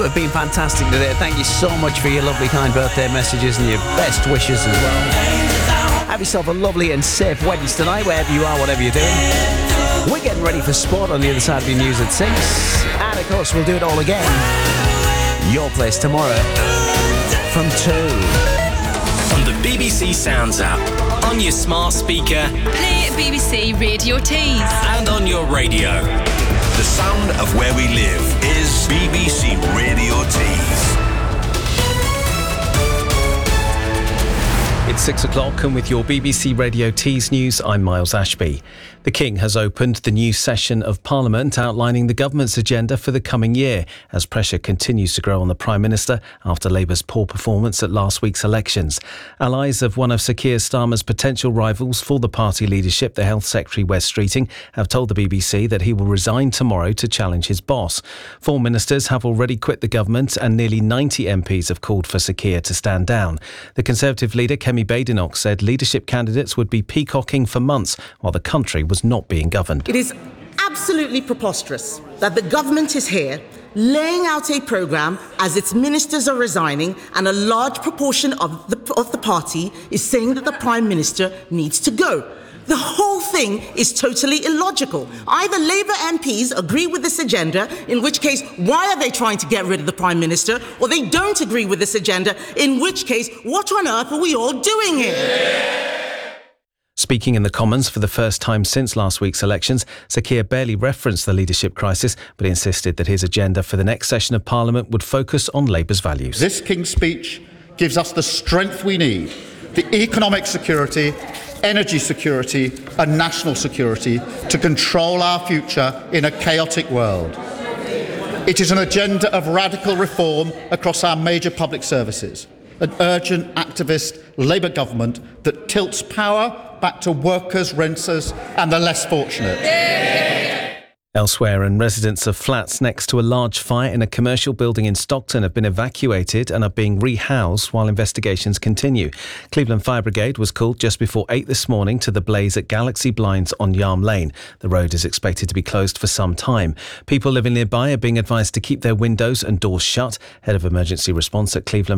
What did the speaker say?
Have been fantastic today. Thank you so much for your lovely kind birthday messages and your best wishes as well. Have yourself a lovely and safe Wednesday tonight, wherever you are, whatever you're doing. We're getting ready for sport on the other side of your news at 6. And of course we'll do it all again. Your place tomorrow from 2. On the BBC Sounds app, on your smart speaker, play BBC Radio Tees, and on your radio. The sound of where we live is BBC Radio Tees. It's 6 o'clock, and with your BBC Radio Tees news, I'm Miles Ashby. The King has opened the new session of Parliament, outlining the government's agenda for the coming year, as pressure continues to grow on the Prime Minister after Labour's poor performance at last week's elections. Allies of one of Sir Keir Starmer's potential rivals for the party leadership, the Health Secretary Wes Streeting, have told the BBC that he will resign tomorrow to challenge his boss. 4 ministers have already quit the government, and nearly 90 MPs have called for Sir Keir to stand down. The Conservative leader, Kemi Badenoch, said leadership candidates would be peacocking for months while the country was not being governed. It is absolutely preposterous that the government is here laying out a programme as its ministers are resigning, and a large proportion of the party is saying that the Prime Minister needs to go. The whole thing is totally illogical. Either Labour MPs agree with this agenda, in which case, why are they trying to get rid of the Prime Minister? Or they don't agree with this agenda, in which case, what on earth are we all doing here? Speaking in the Commons for the first time since last week's elections, Sir Keir barely referenced the leadership crisis, but insisted that his agenda for the next session of Parliament would focus on Labour's values. This King's speech gives us the strength we need, the economic security, energy security and national security to control our future in a chaotic world. It is an agenda of radical reform across our major public services, an urgent activist Labour government that tilts power back to workers, renters and the less fortunate. Elsewhere, and residents of flats next to a large fire in a commercial building in Stockton have been evacuated and are being rehoused while investigations continue. Cleveland Fire Brigade was called just before 8 this morning to the blaze at Galaxy Blinds on Yarm Lane. The road is expected to be closed for some time. People living nearby are being advised to keep their windows and doors shut. Head of Emergency Response at Cleveland